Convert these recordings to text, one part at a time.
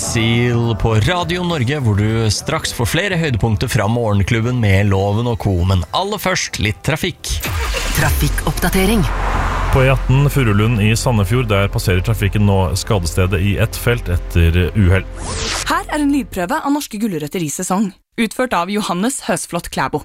Seal på Radio Norge, hvor du straks får flere høydepunkter fra Morgenklubben med Loven og Co. Men aller først litt trafikk. Trafikkoppdatering. På E18 Furulund i Sandefjord, der passerer trafikken nå skadestedet i ett felt etter uheld. Her er en lydprøve av norske gulrøtter i sesong, utført av Johannes Høsflot Klæbo.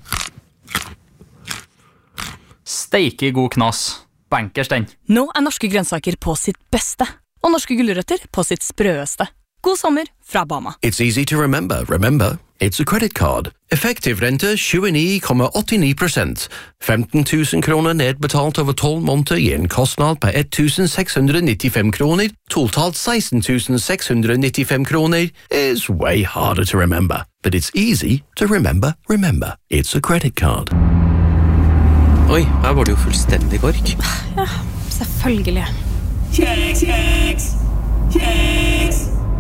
Steike god knas. Bankers den. Nå er norske grønnsaker på sitt beste, og norske gulrøtter på sitt sprøeste. God sommer fra Bama. It's easy to remember. Remember, it's a credit card. Effektiv rente 29,89%. 15 000 kroner nedbetalt over 12 måneder gir en kostnad på 1.695 kroner. Totalt 16.695 kroner is way harder to remember. But it's easy to remember. Remember, it's a credit card. Oi, her var det jo fullstendig kork. Ja, selvfølgelig. Kjeks, kjeks, kjeks.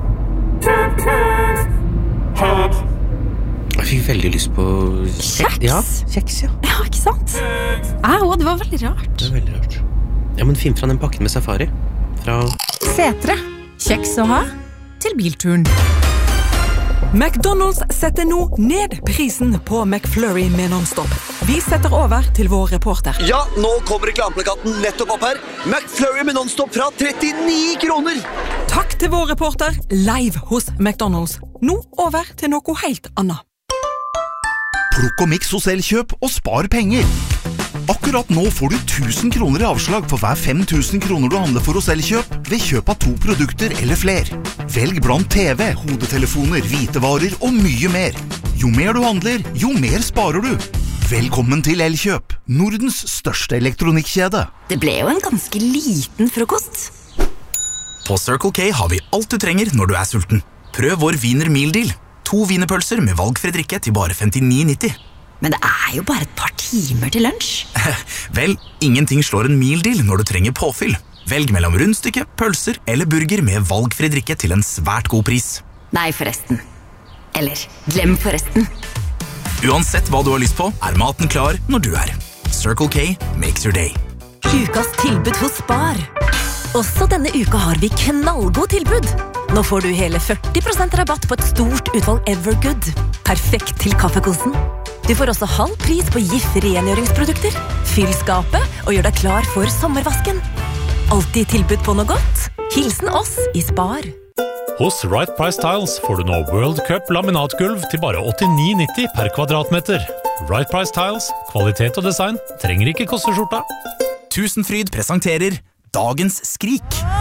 Kjeks. Jeg fikk veldig lyst på Kjeks? Ja, kjeks, ja. Ja, ikke sant? Det var veldig rart. Det var veldig rart. Ja, men finn fra den pakken med safari. Fra Setre. Kjeks å ha til bilturen. McDonald's setter nå ned prisen på McFlurry med non-stop. Vi setter over til vår reporter. Ja, nå kommer reklameplakaten nettopp opp her. McFlurry med non-stop fra 39 kroner. Takk til vår reporter, live hos McDonald's. Nå over til noe helt annet. Plukk og miks hos Elkjøp og spar penger. Akkurat nå får du 1000 kroner i avslag for hver 5000 kroner du handler for hos Elkjøp ved kjøp av 2 produkter eller fler. Velg blant TV, hodetelefoner, hvitevarer og mye mer. Jo mer du handler, jo mer sparer du. Velkommen til Elkjøp, Nordens største elektronikkjede. Det ble jo en ganske liten frokost. På Circle K har vi alt du trenger når du er sulten. Prøv vår Wiener Meal Deal. 2 wienerpølser med valgfri drikke til bare 59,90. Men det er jo bare et par timer til lunsj. Vel, ingenting slår en meal deal når du trenger påfyll. Velg mellom rundstykke, pølser eller burger med valgfri drikke til en svært god pris. Nei, forresten. Eller, glem forresten. Uansett hva du har lyst på, er maten klar når du er. Circle K makes your day. Ukas tilbud hos Spar. Også denne uka har vi knallgod tilbud. Nå får du hele 40% rabatt på et stort utvalg Evergood. Perfekt til kaffekosen. Du får også halv pris på GIF-rengjøringsprodukter. Fyll skapet og gjør deg klar for sommervasken. Alltid tilbud på noe godt. Hilsen oss i Spar. Hos Right Price Tiles får du nå World Cup laminatgulv til bare 89,90 per kvadratmeter. Right Price Tiles, kvalitet og design, trenger ikke koste skjorta. Tusenfryd presenterer Dagens Skrik.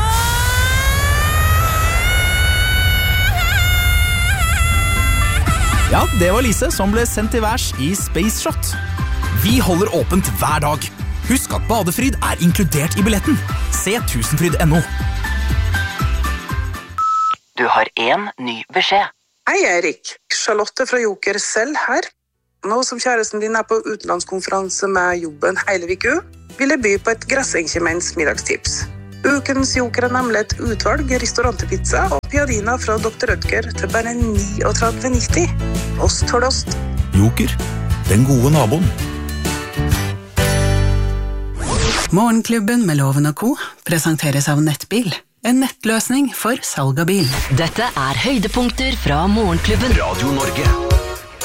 Ja, det var Lise som ble sendt til værs i Space Shot. Vi holder åpent hver dag. Husk at badefryd er inkludert i billetten. Se tusenfryd.no. Du har en ny beskjed. Hei Erik, Charlotte fra Joker selv her. Nå som kjæresten din er på utenlandskonferanse med jobben hele uka, vil jeg by på et gressengkjemens middagstips. Ukens Joker er nemlig et utvalg restaurantepizza og piadina fra Dr. Rødger til bare 39,90. Ost for ost. Joker, den gode naboen. Morgenklubben med Loven og Co. presenteres av Nettbil. En nettløsning for salg av bil. Dette er høydepunkter fra Morgenklubben. Radio Norge.